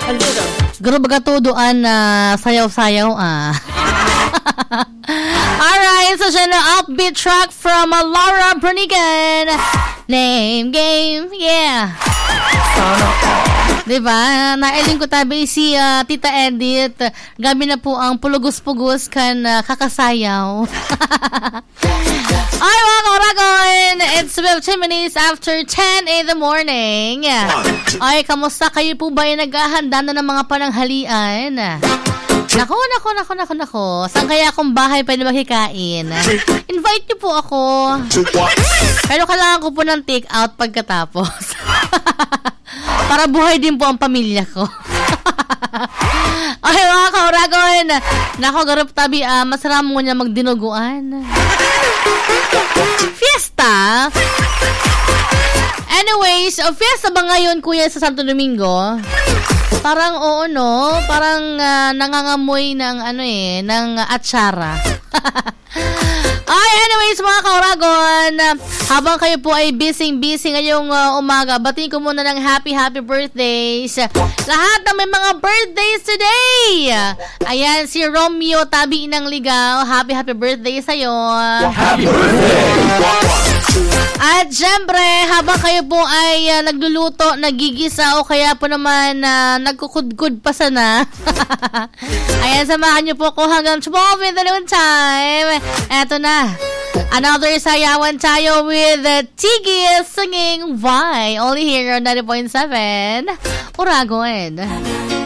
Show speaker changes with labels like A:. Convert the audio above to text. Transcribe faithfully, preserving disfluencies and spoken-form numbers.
A: Garo baga tuduan na uh, sayaw-sayaw ah. Alright, so siya na upbeat track from uh, Laura Branigan. Name game, yeah. Diba? Nailing ko tabi si uh, Tita Edith. Gabi na po ang pulugos-pugos kan uh, kakasayaw. Ay, mga kauragon! It's fifteen minutes after ten in the morning. Ay, kamusta kayo po ba yung naghahanda na ng mga pananghalian? Nako, nako, nako, nako, nako. Saan kaya akong bahay pwede makikain? Invite niyo po ako. Pero kailangan ko po ng take out pagkatapos. Para buhay din po ang pamilya ko. Okay, mga kauragon. Nako, garup tabi, uh, masarap mo niya magdinuguan. Fiesta. Anyways, uh, fiesta ba ngayon, kuya, sa Santo Domingo? Parang oo, no? Parang uh, nangangamoy ng ano eh, ng atsara. Ay, anyways, mga kauragon, habang kayo po ay busy-busy ngayong uh, umaga, batiin ko muna ng happy, happy birthdays. Lahat ng may mga birthdays today. Ayan, si Romeo Tabi Inang Ligaw. Happy, happy birthday sa'yo. Happy birthday! At syempre, habang kayo po ay uh, nagluluto, nagigisa o kaya po naman uh, nagkukudkud pa sana. Ayan, samahan niyo po ko hanggang twelve in the noon time. Eto na. Another sayawan tayo with uh, Tigis singing Why? Only here on ninety point seven Uragon.